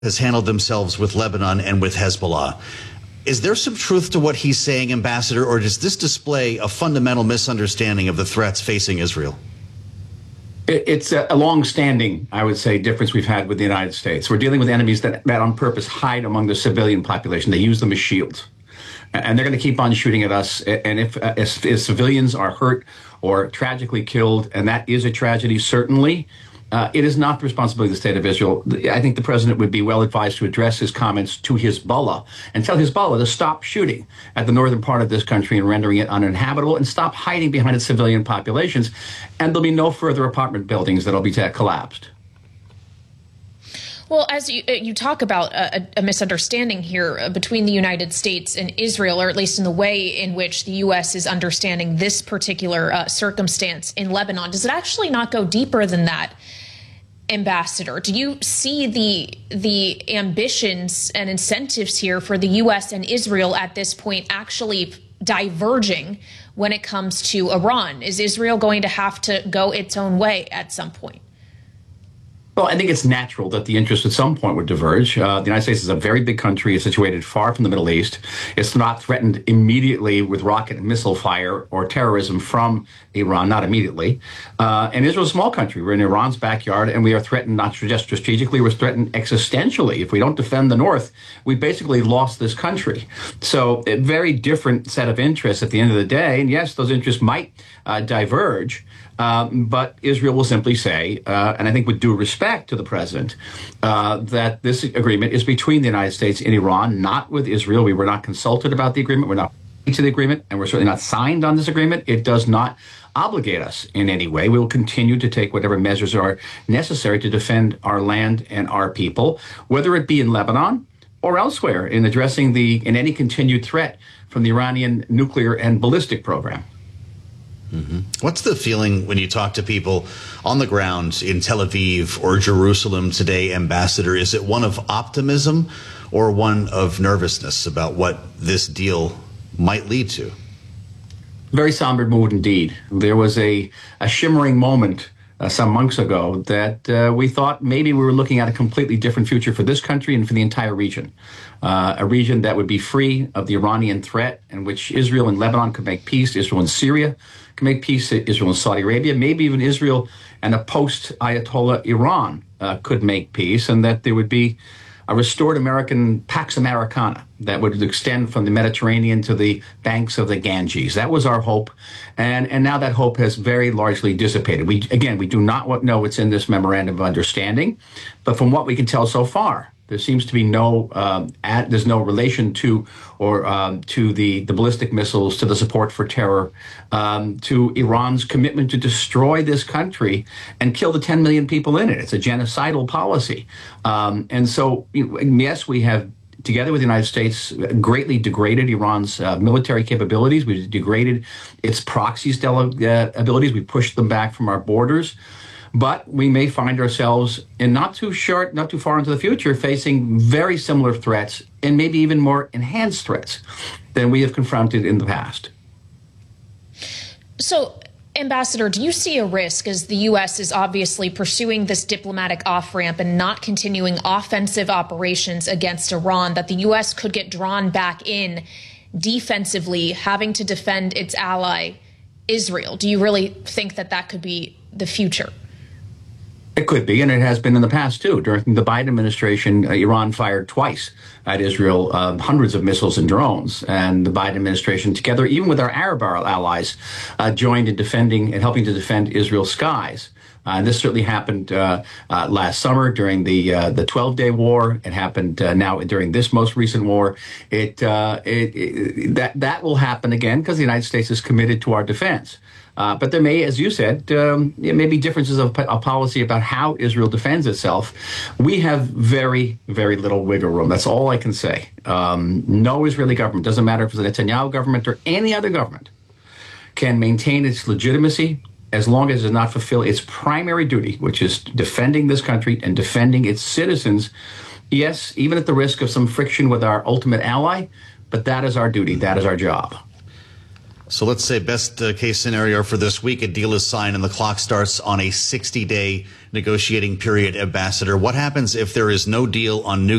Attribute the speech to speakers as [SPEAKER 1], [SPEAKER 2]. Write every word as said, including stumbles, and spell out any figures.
[SPEAKER 1] has handled themselves with Lebanon and with Hezbollah. Is there some truth to what he's saying, Ambassador, or does this display a fundamental misunderstanding of the threats facing Israel?
[SPEAKER 2] It's a long-standing, I would say, difference we've had with the United States. We're dealing with enemies that, that on purpose hide among the civilian population. They use them as shields. And they're going to keep on shooting at us. And if, uh, if, if civilians are hurt or tragically killed, and that is a tragedy, certainly, uh, it is not the responsibility of the state of Israel. I think the president would be well advised to address his comments to Hezbollah and tell Hezbollah to stop shooting at the northern part of this country and rendering it uninhabitable, and stop hiding behind its civilian populations. And there'll be no further apartment buildings that'll be collapsed.
[SPEAKER 3] Well, as you, you talk about a, a misunderstanding here between the United States and Israel, or at least in the way in which the U S is understanding this particular uh, circumstance in Lebanon, does it actually not go deeper than that, Ambassador? Do you see the the ambitions and incentives here for the U S and Israel at this point actually diverging when it comes to Iran? Is Israel going to have to go its own way at some point?
[SPEAKER 2] Well, I think it's natural that the interests at some point would diverge. Uh, the United States is a very big country. It's situated far from the Middle East. It's not threatened immediately with rocket and missile fire or terrorism from Iran, not immediately. Uh, and Israel's a small country. We're in Iran's backyard, and we are threatened not just strategically, we're threatened existentially. If we don't defend the North, we basically lost this country. So a very different set of interests at the end of the day. And yes, those interests might uh, diverge. Um, but Israel will simply say, uh, and I think with due respect to the president, uh, that this agreement is between the United States and Iran, not with Israel. We were not consulted about the agreement. We're not to the agreement, and we're certainly not signed on this agreement. It does not obligate us in any way. We will continue to take whatever measures are necessary to defend our land and our people, whether it be in Lebanon or elsewhere, in addressing the in any continued threat from the Iranian nuclear and ballistic program.
[SPEAKER 1] Mm-hmm. What's the feeling when you talk to people on the ground in Tel Aviv or Jerusalem today, Ambassador? Is it one of optimism or one of nervousness about what this deal might lead to?
[SPEAKER 2] Very somber mood indeed. There was a, a shimmering moment uh, some months ago that uh, we thought maybe we were looking at a completely different future for this country and for the entire region. Uh, a region that would be free of the Iranian threat, in which Israel and Lebanon could make peace, Israel and Syria can make peace, Israel and Saudi Arabia, maybe even Israel and a post-Ayatollah Iran uh, could make peace, and that there would be a restored American Pax Americana that would extend from the Mediterranean to the banks of the Ganges. That was our hope, and and now that hope has very largely dissipated. We again, we do not know what's in this memorandum of understanding, but from what we can tell so far, there seems to be no, um, at, there's no relation to or um, to the, the ballistic missiles, to the support for terror, um, to Iran's commitment to destroy this country and kill the ten million people in it. It's a genocidal policy. Um, and so, yes, we have, together with the United States, greatly degraded Iran's uh, military capabilities. We've degraded its proxies' uh, abilities. We pushed them back from our borders. But we may find ourselves in not too short, not too far into the future, facing very similar threats and maybe even more enhanced threats than we have confronted in the past.
[SPEAKER 3] So, Ambassador, do you see a risk, as the U S is obviously pursuing this diplomatic off-ramp and not continuing offensive operations against Iran, that the U S could get drawn back in defensively, having to defend its ally, Israel? Do you really think that that could be the future?
[SPEAKER 2] It could be, and it has been in the past, too. During the Biden administration, uh, Iran fired twice at Israel uh, hundreds of missiles and drones. And the Biden administration, together, even with our Arab allies, uh, joined in defending and helping to defend Israel's skies. Uh, and this certainly happened uh, uh, last summer during the uh, the twelve-day war. It happened uh, now during this most recent war. It, uh, it, it that that will happen again because the United States is committed to our defense. Uh, but there may, as you said, um, there may be differences of, of policy about how Israel defends itself. We have very, very little wiggle room. That's all I can say. Um, no Israeli government, doesn't matter if it's the Netanyahu government or any other government, can maintain its legitimacy as long as it does not fulfill its primary duty, which is defending this country and defending its citizens. Yes, even at the risk of some friction with our ultimate ally, but that is our duty. That is our job.
[SPEAKER 1] So let's say best uh, case scenario for this week, a deal is signed and the clock starts on a sixty day negotiating period, Ambassador. What happens if there is no deal on nuclear?